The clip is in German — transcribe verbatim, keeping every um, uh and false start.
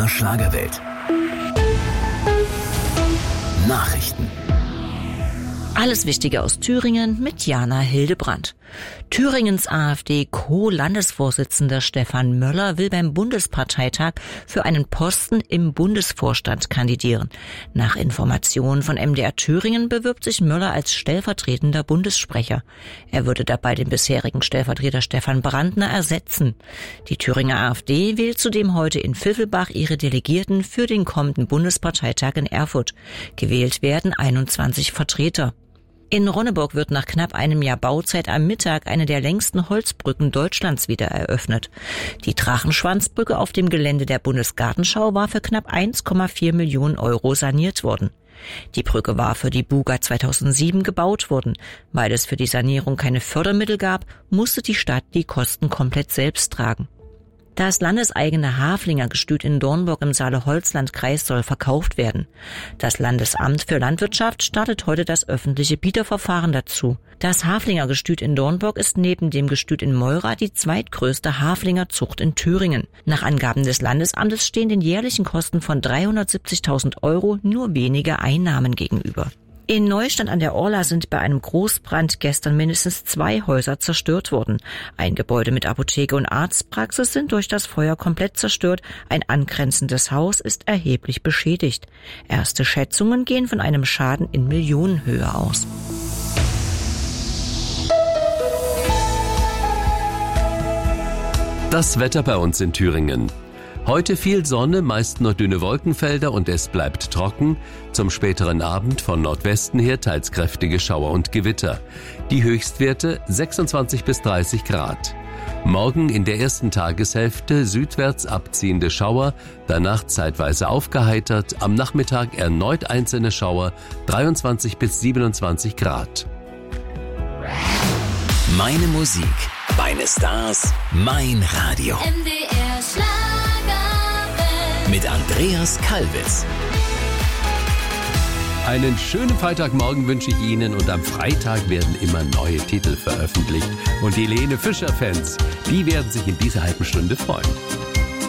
der Schlagerwelt. Nachrichten. Alles Wichtige aus Thüringen mit Jana Hildebrandt. Thüringens AfD-Co-Landesvorsitzender Stefan Möller will beim Bundesparteitag für einen Posten im Bundesvorstand kandidieren. Nach Informationen von M D R Thüringen bewirbt sich Möller als stellvertretender Bundessprecher. Er würde dabei den bisherigen Stellvertreter Stefan Brandner ersetzen. Die Thüringer AfD wählt zudem heute in Pfiffelbach ihre Delegierten für den kommenden Bundesparteitag in Erfurt. Gewählt werden einundzwanzig Vertreter. In Ronneburg wird nach knapp einem Jahr Bauzeit am Mittag eine der längsten Holzbrücken Deutschlands wieder eröffnet. Die Drachenschwanzbrücke auf dem Gelände der Bundesgartenschau war für knapp eins Komma vier Millionen Euro saniert worden. Die Brücke war für die Buga zweitausendsieben gebaut worden. Weil es für die Sanierung keine Fördermittel gab, musste die Stadt die Kosten komplett selbst tragen. Das landeseigene Haflinger-Gestüt in Dornburg im Saale-Holzland-Kreis soll verkauft werden. Das Landesamt für Landwirtschaft startet heute das öffentliche Bieterverfahren dazu. Das Haflinger-Gestüt in Dornburg ist neben dem Gestüt in Meura die zweitgrößte Haflingerzucht in Thüringen. Nach Angaben des Landesamtes stehen den jährlichen Kosten von dreihundertsiebzigtausend Euro nur wenige Einnahmen gegenüber. In Neustadt an der Orla sind bei einem Großbrand gestern mindestens zwei Häuser zerstört worden. Ein Gebäude mit Apotheke und Arztpraxis sind durch das Feuer komplett zerstört. Ein angrenzendes Haus ist erheblich beschädigt. Erste Schätzungen gehen von einem Schaden in Millionenhöhe aus. Das Wetter bei uns in Thüringen. Heute viel Sonne, meist nur dünne Wolkenfelder und es bleibt trocken. Zum späteren Abend von Nordwesten her teils kräftige Schauer und Gewitter. Die Höchstwerte sechsundzwanzig bis dreißig Grad. Morgen in der ersten Tageshälfte südwärts abziehende Schauer, danach zeitweise aufgeheitert, am Nachmittag erneut einzelne Schauer, dreiundzwanzig bis siebenundzwanzig Grad. Meine Musik, meine Stars, mein Radio. M D R Schlager. Mit Andreas Kalbitz. Einen schönen Freitagmorgen wünsche ich Ihnen und am Freitag werden immer neue Titel veröffentlicht. Und die Helene Fischer-Fans, die werden sich in dieser halben Stunde freuen.